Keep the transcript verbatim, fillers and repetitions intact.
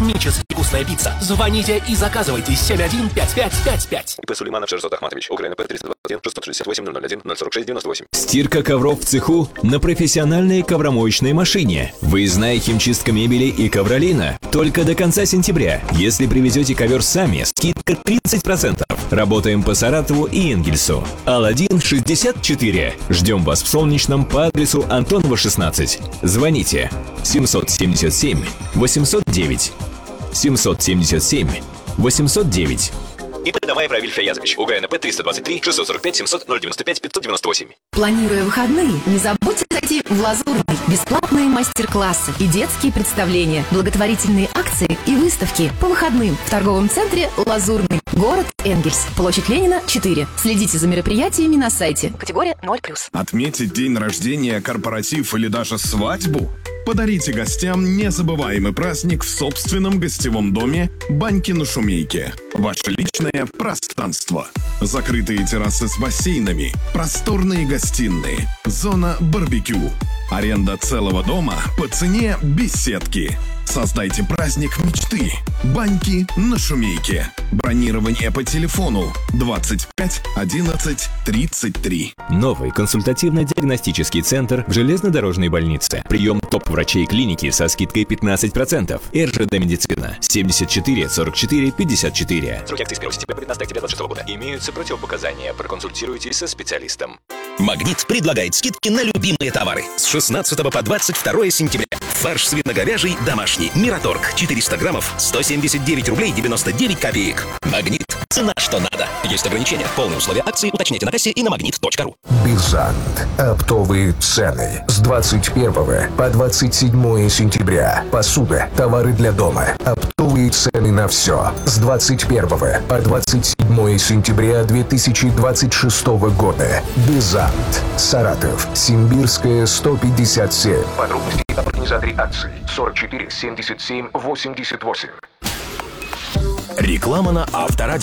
космически вкусная пицца. Звоните и заказывайте семь один пять пять пять пять. ИП Сулейманов Шерзот Ахматович. Украина П триста двадцать один шестьсот шестьдесят восемь ноль ноль один ноль сорок шесть девяносто восемь. Стирка ковров в цеху на профессиональной ковромоечной машине. Выездная химчистка мебели и ковролина. Только до конца сентября. Если привезете ковер сами, скидка тридцать процентов. Работаем по Саратову и Энгельсу. Аладдин шестьдесят четыре. Ждем вас в Солнечном по адресу Антонова шестнадцать. Звоните семьсот семьдесят семь восемьсот девять. семьсот семьдесят семь восемьсот девять. ИП Дамаев Равиль Фаязович. УГНП триста двадцать три шестьсот сорок пять семьсот ноль девяносто пять пятьсот девяносто восемь. Планируя выходные, не забудьте зайти в Лазурный. Бесплатные мастер-классы и детские представления, благотворительные акции и выставки по выходным в торговом центре «Лазурный». Город Энгельс. Площадь Ленина, четыре. Следите за мероприятиями на сайте. Категория ноль плюс. Отметить день рождения, корпоратив или даже свадьбу? Подарите гостям незабываемый праздник в собственном гостевом доме «Баньки на Шумейке». Ваше личное пространство. Закрытые террасы с бассейнами, просторные гостиные, зона барбекю. Аренда целого дома по цене беседки. Создайте праздник мечты. «Баньки на Шумейке». Бронирование по телефону двадцать пять одиннадцать тридцать три. Новый консультативно-диагностический центр в железнодорожной больнице. Прием топ-врачей клиники со скидкой пятнадцать процентов. РЖД Медицина. семьдесят четыре сорок четыре пятьдесят четыре. Сроки акции с первого сентября по пятнадцатое октября двадцать шестого года. Имеются противопоказания. Проконсультируйтесь со специалистом. Магнит предлагает скидки на любимые товары. С шестнадцатого по двадцать второе сентября. Фарш свиноговяжий домашний. Мираторг. четыреста граммов. сто семьдесят девять рублей девяносто девять копеек. Магнит. Цена, что надо. Есть ограничения. Полные условия акции уточняйте на кассе и на магнит точка ру. Бизант. Оптовые цены. С двадцать первого по двадцать седьмое сентября. Посуда. Товары для дома. Оптовые цены на все. С двадцать первого по двадцать седьмое сентября две тысячи двадцать шестого года. Бизант. Саратов. Симбирская, сто пятьдесят семь. Подробности об организаторе акции. сорок четыре семьдесят семь восемьдесят восемь. Реклама на Авторадио.